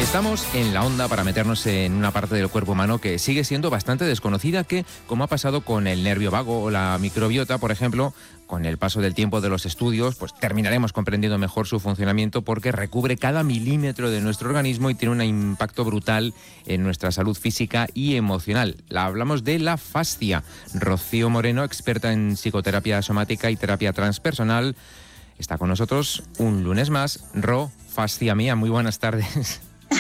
Estamos en la onda para meternos en una parte del cuerpo humano que sigue siendo bastante desconocida, que, como ha pasado con el nervio vago o la microbiota, por ejemplo, con el paso del tiempo de los estudios, pues terminaremos comprendiendo mejor su funcionamiento, porque recubre cada milímetro de nuestro organismo y tiene un impacto brutal en nuestra salud física y emocional. Hablamos de la fascia. Rocío Moreno, experta en psicoterapia somática y terapia transpersonal, está con nosotros un lunes más. Fascia mía, muy buenas tardes.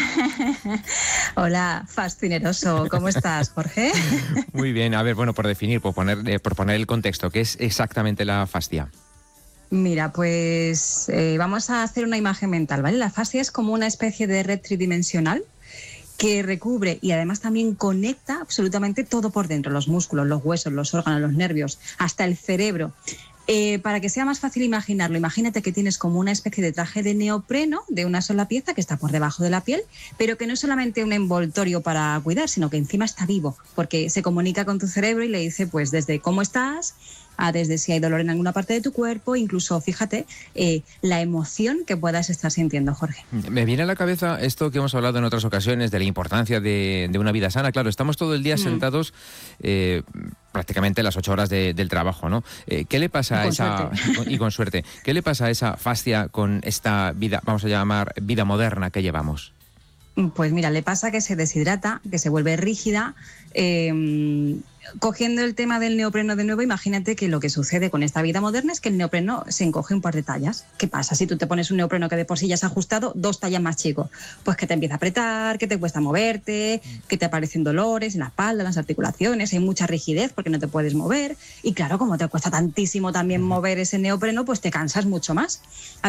Hola, fascineroso. ¿Cómo estás, Jorge? Muy bien. A ver, bueno, por definir, por poner el contexto, ¿qué es exactamente la fascia? Mira, pues vamos a hacer una imagen mental, ¿vale? La fascia es como una especie de red tridimensional que recubre y además también conecta absolutamente todo por dentro, los músculos, los huesos, los órganos, los nervios, hasta el cerebro. Para que sea más fácil imaginarlo, imagínate que tienes como una especie de traje de neopreno de una sola pieza que está por debajo de la piel, pero que no es solamente un envoltorio para cuidar, sino que encima está vivo, porque se comunica con tu cerebro y le dice pues desde cómo estás, a desde si hay dolor en alguna parte de tu cuerpo, incluso, fíjate, la emoción que puedas estar sintiendo, Jorge. Me viene a la cabeza esto que hemos hablado en otras ocasiones de la importancia de una vida sana. Claro, estamos todo el día sentados, prácticamente las 8 horas del trabajo, ¿no? ¿Qué le pasa a esa... Y con suerte. ¿Qué le pasa a esa fascia con esta vida, vamos a llamar, vida moderna que llevamos? Pues mira, le pasa que se deshidrata, que se vuelve rígida. Cogiendo el tema del neopreno de nuevo, imagínate que lo que sucede con esta vida moderna es que el neopreno se encoge un par de tallas. ¿Qué pasa? Si tú te pones un neopreno que de por sí ya es ajustado, 2 tallas más chico, pues que te empieza a apretar, que te cuesta moverte, que te aparecen dolores en la espalda, en las articulaciones, hay mucha rigidez porque no te puedes mover. Y claro, como te cuesta tantísimo también mover ese neopreno, pues te cansas mucho más.